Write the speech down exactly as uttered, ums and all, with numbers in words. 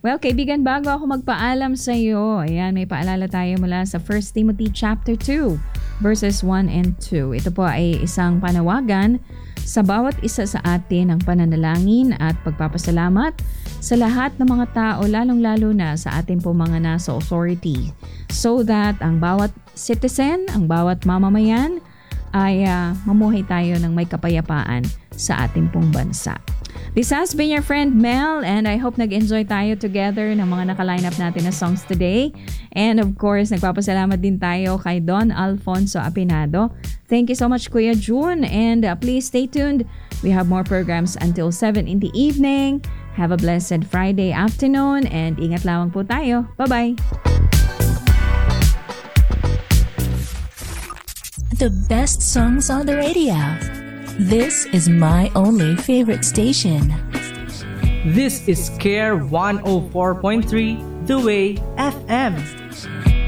Well, kaibigan, bago ako magpaalam sa iyo, ayan, may paalala tayo mula sa First Timothy chapter two, verses one and two. Ito po ay isang panawagan sa bawat isa sa atin ang pananalangin at pagpapasalamat sa lahat ng mga tao, lalong-lalo na sa ating po mga nasa authority, so that ang bawat citizen, ang bawat mamamayan ay uh, mamuhay tayo ng may kapayapaan sa ating pong bansa. This has been your friend Mel, and I hope nag-enjoy tayo together ng mga naka-line up natin na songs today. And of course, nagpapasalamat din tayo kay Don Alfonso Apinado. Thank you so much, Kuya June, and uh, please stay tuned. We have more programs until seven in the evening. Have a blessed Friday afternoon, and ingat lawang po tayo. Bye-bye! The best songs on the radio. This is my only favorite station. This is Care one oh four point three The Way F M.